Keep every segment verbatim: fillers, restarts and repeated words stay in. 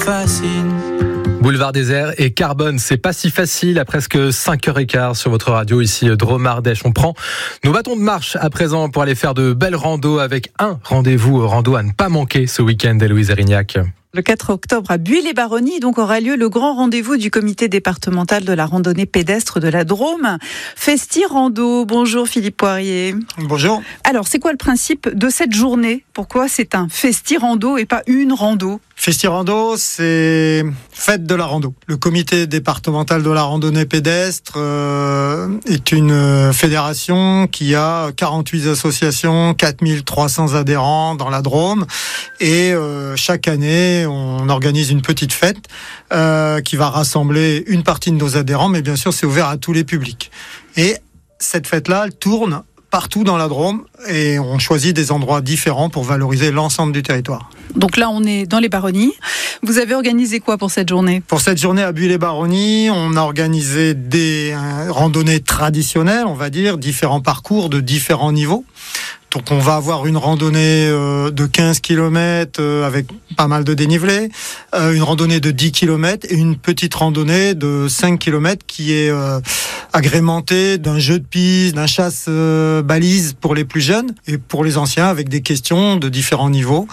fascine. Boulevard Désert et Carbone, c'est pas si facile à presque cinq heures quinze sur votre radio ici Dromardèche. On prend nos bâtons de marche à présent pour aller faire de belles randos avec un rendez-vous rando à ne pas manquer ce week-end, Héloïse Erignac. Le quatre octobre à Buis-les-Baronnies, donc aura lieu le grand rendez-vous du comité départemental de la randonnée pédestre de la Drôme. Festi Rando. Bonjour Philippe Poirier. Bonjour. Alors, c'est quoi le principe de cette journée ? Pourquoi c'est un Festi Rando et pas une rando ? Festi Rando, c'est fête de la rando. Le comité départemental de la randonnée pédestre euh, est une fédération qui a quarante-huit associations, quatre mille trois cents adhérents dans la Drôme. Et euh, chaque année, on organise une petite fête euh, qui va rassembler une partie de nos adhérents, mais bien sûr, c'est ouvert à tous les publics. Et cette fête-là, elle tourne partout dans la Drôme et on choisit des endroits différents pour valoriser l'ensemble du territoire. Donc là, on est dans les Baronnies. Vous avez organisé quoi pour cette journée ? Pour cette journée à Buis-les-Baronnies, on a organisé des euh, randonnées traditionnelles, on va dire, différents parcours de différents niveaux. Donc on va avoir une randonnée euh, de quinze kilomètres euh, avec pas mal de dénivelé, euh, une randonnée de dix kilomètres et une petite randonnée de cinq kilomètres qui est euh, agrémentée d'un jeu de piste, d'un chasse-balise euh, pour les plus jeunes et pour les anciens avec des questions de différents niveaux.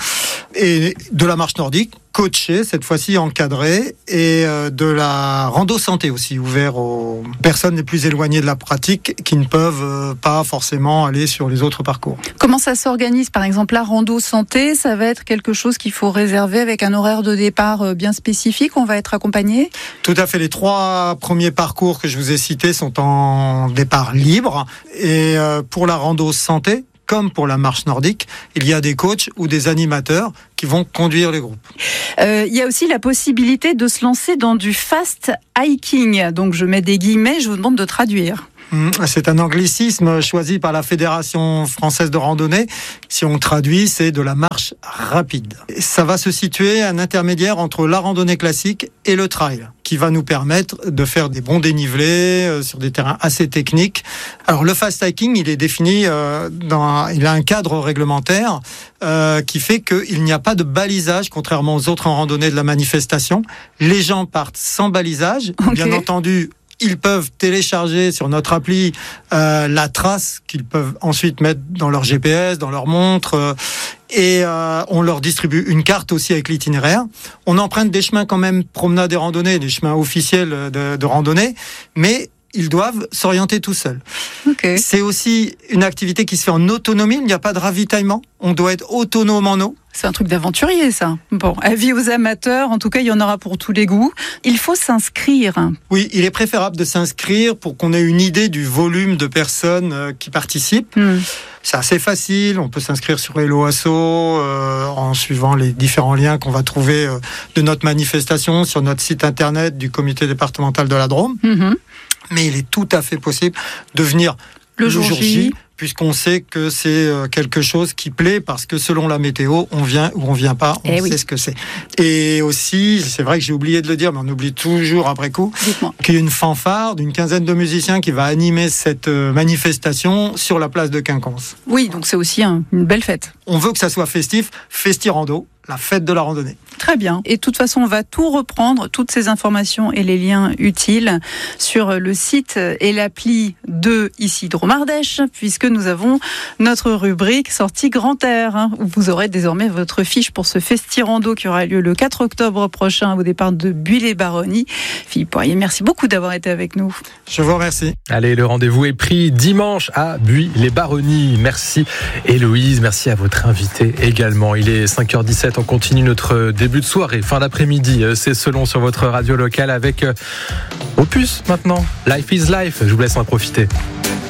Et de la marche nordique, coachée, cette fois-ci encadrée, et euh, de la rando santé aussi, ouvert aux personnes les plus éloignées de la pratique qui ne peuvent euh, pas forcément aller sur les autres parcours. Comment ça s'organise ? Par exemple, la rando santé, ça va être quelque chose qu'il faut réserver avec un horaire de départ bien spécifique. On va être accompagné ? Tout à fait. Les trois premiers parcours que je vous ai cités sont en départ libre. Et euh, pour la rando santé, comme pour la marche nordique, il y a des coachs ou des animateurs qui vont conduire les groupes. Euh, il y a aussi la possibilité de se lancer dans du fast hiking. Donc je mets des guillemets, je vous demande de traduire. C'est un anglicisme choisi par la Fédération française de randonnée. Si on traduit, c'est de la marche rapide. Ça va se situer à un intermédiaire entre la randonnée classique et le trail, qui va nous permettre de faire des bons dénivelés euh, sur des terrains assez techniques. Alors le fast hiking, il est défini euh, dans, un, il a un cadre réglementaire euh, qui fait qu'il n'y a pas de balisage, contrairement aux autres randonnées de la manifestation. Les gens partent sans balisage, okay. Bien entendu. Ils peuvent télécharger sur notre appli euh, la trace qu'ils peuvent ensuite mettre dans leur G P S, dans leur montre, euh, et euh, on leur distribue une carte aussi avec l'itinéraire. On emprunte des chemins quand même, promenades et randonnées, des chemins officiels de, de randonnée, mais ils doivent s'orienter tout seuls. Okay. C'est aussi une activité qui se fait en autonomie, il n'y a pas de ravitaillement, on doit être autonome en eau. C'est un truc d'aventurier, ça. Bon, avis aux amateurs, en tout cas, il y en aura pour tous les goûts. Il faut s'inscrire. Oui, il est préférable de s'inscrire pour qu'on ait une idée du volume de personnes qui participent. Mm. C'est assez facile, on peut s'inscrire sur Hello Asso euh, en suivant les différents liens qu'on va trouver euh, de notre manifestation sur notre site internet du comité départemental de la Drôme. Mm-hmm. Mais il est tout à fait possible de venir le, le jour, jour J, J puisqu'on sait que c'est quelque chose qui plaît, parce que selon la météo, on vient ou on vient pas, on eh sait oui. ce que c'est. Et aussi, c'est vrai que j'ai oublié de le dire, mais on oublie toujours après coup, Dites-moi. qu'il y a une fanfare d'une quinzaine de musiciens qui va animer cette manifestation sur la place de Quinconce. Oui, donc c'est aussi un, une belle fête. On veut que ça soit festif, Festi Rando, la fête de la randonnée. Très bien. Et de toute façon, on va tout reprendre, toutes ces informations et les liens utiles sur le site et l'appli de ici Dromardèche, puisque nous avons notre rubrique sortie grand air, hein, où vous aurez désormais votre fiche pour ce Festi Rando qui aura lieu le quatre octobre prochain au départ de Buis-les-Baronnies. Philippe Poirier, merci beaucoup d'avoir été avec nous. Je vous remercie. Allez, le rendez-vous est pris dimanche à Buis-les-Baronnies. Merci Héloïse, merci à votre invité également. Il est cinq heures dix-sept, on continue notre début de soirée, fin d'après-midi, c'est selon sur votre radio locale avec Opus maintenant. Life is Life, je vous laisse en profiter.